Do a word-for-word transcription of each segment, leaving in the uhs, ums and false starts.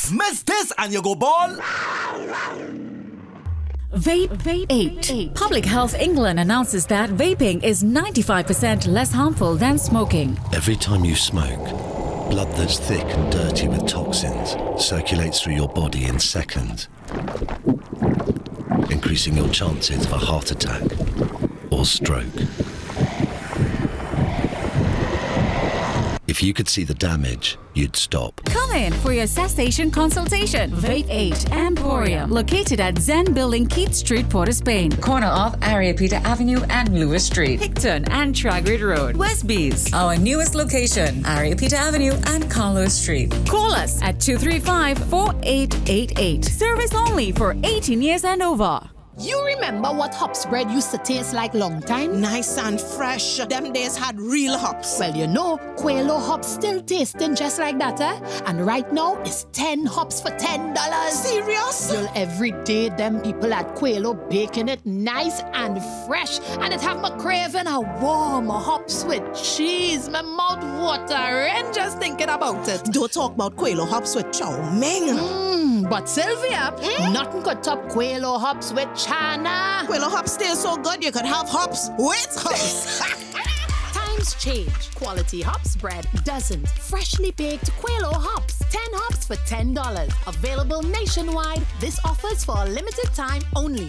Miss this and you go ball. Vape, Vape eight. eight. Public Health England announces that vaping is ninety-five percent less harmful than smoking. Every time you smoke, blood that's thick and dirty with toxins circulates through your body in seconds, increasing your chances of a heart attack or stroke. If you could see the damage, you'd stop. Come in for your cessation consultation. Vape eight Emporium, located at Zen Building, Keith Street, Port of Spain, corner of Ariapita Avenue and Lewis Street, Picton and Tragrid Road, Westbees. Our newest location, Ariapita Avenue and Carlos Street. Call us at two three five, four eight eight eight. Service only for eighteen years and over. You remember what hops bread used to taste like long time? Nice and fresh. Them days had real hops. Well, you know, Quelo hops still tasting just like that, eh? And right now, it's ten hops for ten dollars. Serious? Well, every day, them people at Quelo baking it nice and fresh. And it have me craving a warm hops with cheese. My mouth watering just thinking about it. Don't talk about Quelo hops with chow mein. Mmm, but Sylvia, mm? nothing could top Quelo hops with Chana. Quelo hops taste so good you could have hops with hops. Times change. Quality hops bread doesn't. Freshly baked Quelo hops. ten hops for ten dollars. Available nationwide. This offer's for a limited time only.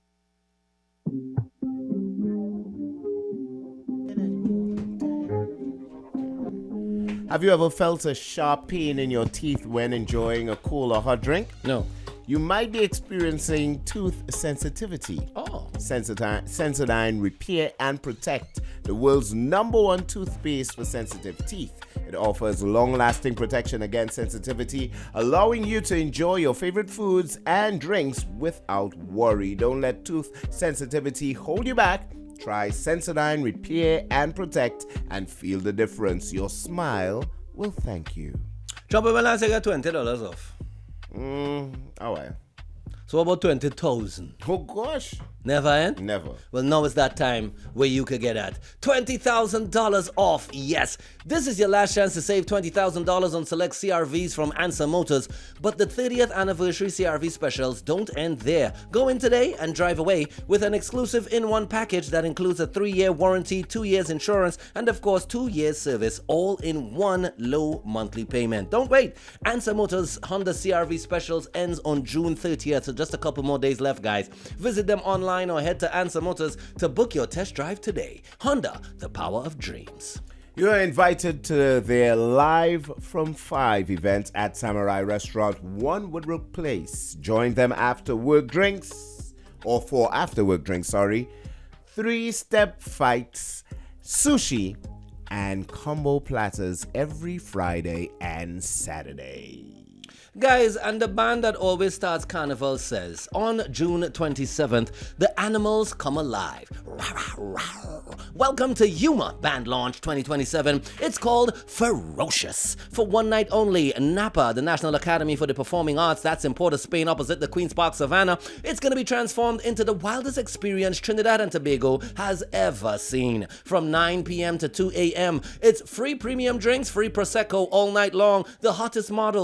Have you ever felt a sharp pain in your teeth when enjoying a cool or hot drink? No. You might be experiencing tooth sensitivity. Oh. Sensodyne, Sensodyne Repair and Protect, the world's number one toothpaste for sensitive teeth. It offers long-lasting protection against sensitivity, allowing you to enjoy your favorite foods and drinks without worry. Don't let tooth sensitivity hold you back. Try Sensodyne Repair and Protect and feel the difference. Your smile will thank you. Drop it when I get twenty dollars off. Mm, oh well. So what about twenty thousand? Oh gosh. Never, eh? Never. Well, now is that time where you could get at twenty thousand dollars off. Yes, this is your last chance to save twenty thousand dollars on select C R Vs from Answer Motors. But the thirtieth anniversary C R V specials don't end there. Go in today and drive away with an exclusive in-one package that includes a three-year warranty, two years insurance, and of course, two years service, all in one low monthly payment. Don't wait. Answer Motors Honda C R V specials ends on June thirtieth, so just a couple more days left, guys. Visit them online or head to Answer Motors to book your test drive today. Honda, the power of dreams. You are invited to their Live from five event at Samurai Restaurant, One Woodbrook Place. Join them after work drinks, or for after work drinks, sorry. Three-step fights, sushi, and combo platters every Friday and Saturday. Guys, and the band that always starts Carnival says, on June twenty-seventh, the animals come alive. Welcome to Yuma Band Launch twenty twenty-seven. It's called Ferocious. For one night only, Napa, the National Academy for the Performing Arts, that's in Port of Spain opposite the Queen's Park Savannah. It's going to be transformed into the wildest experience Trinidad and Tobago has ever seen. From nine p.m. to two a.m. It's free premium drinks, free Prosecco all night long, the hottest models,